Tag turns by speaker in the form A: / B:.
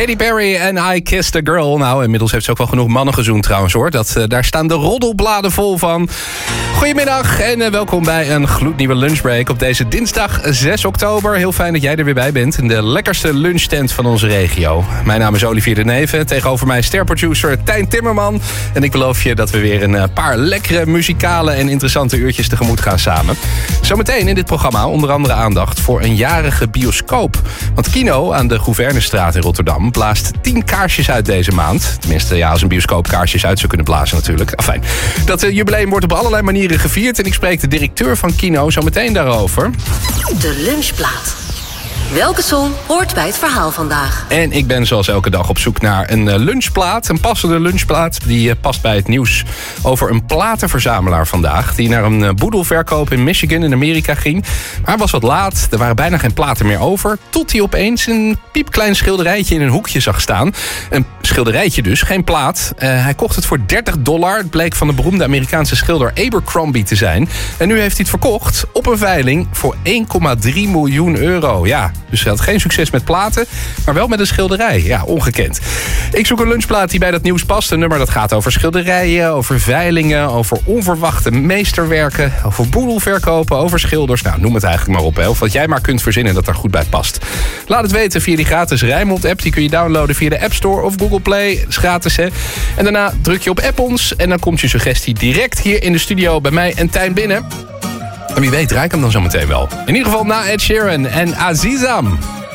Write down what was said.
A: Katy Perry en I Kissed a Girl. Nou, inmiddels heeft ze ook wel genoeg mannen gezoend trouwens hoor. Daar staan de roddelbladen vol van. Goedemiddag en welkom bij een gloednieuwe lunchbreak op deze dinsdag 6 oktober. Heel fijn dat jij er weer bij bent in de lekkerste lunchtent van onze regio. Mijn naam is Olivier de Neven. Tegenover mij sterproducer Tijn Timmerman. En ik beloof je dat we weer een paar lekkere muzikale en interessante uurtjes tegemoet gaan samen. Zometeen in dit programma onder andere aandacht voor een jarige bioscoop. Want Kino aan de Gouvernestraat in Rotterdam blaast 10 kaarsjes uit deze maand. Tenminste, ja, als een bioscoop kaarsjes uit zou kunnen blazen natuurlijk. Afijn. Dat jubileum wordt op allerlei manieren gevierd. En ik spreek de directeur van Kino zo meteen daarover.
B: De lunchplaat. Welke song hoort bij het verhaal vandaag?
A: En ik ben zoals elke dag op zoek naar een lunchplaat. Een passende lunchplaat die past bij het nieuws over een platenverzamelaar vandaag. Die naar een boedelverkoop in Michigan in Amerika ging. Maar hij was wat laat. Er waren bijna geen platen meer over. Tot hij opeens een piepklein schilderijtje in een hoekje zag staan. Een schilderijtje dus, geen plaat. Hij kocht het voor $30. Het bleek van de beroemde Amerikaanse schilder Abercrombie te zijn. En nu heeft hij het verkocht op een veiling voor €1,3 miljoen. Ja. Dus hij had geen succes met platen, maar wel met een schilderij. Ja, ongekend. Ik zoek een lunchplaat die bij dat nieuws past. Een nummer dat gaat over schilderijen, over veilingen, over onverwachte meesterwerken, over boedelverkopen, over schilders. Nou, noem het eigenlijk maar op, hè. Of wat jij maar kunt verzinnen dat er goed bij past. Laat het weten via die gratis Rijnmond-app. Die kun je downloaden via de App Store of Google Play. Dat is gratis, hè. En daarna druk je op App ons en dan komt je suggestie direct hier in de studio bij mij en Tijn binnen. En wie weet draai ik hem dan zo meteen wel. In ieder geval na Ed Sheeran en Azizam.